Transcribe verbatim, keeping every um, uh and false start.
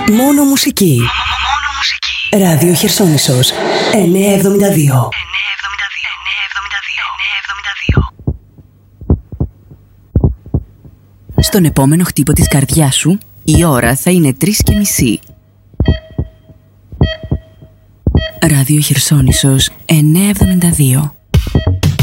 Μόνο μουσική. Μόνο μουσική. Ράδιο Χερσόνησος εννιακόσια εβδομήντα δύο. Στον επόμενο χτύπο της καρδιάς σου, η ώρα θα είναι τρεις και μισή. Ράδιο Χερσόνησος εννιακόσια εβδομήντα δύο.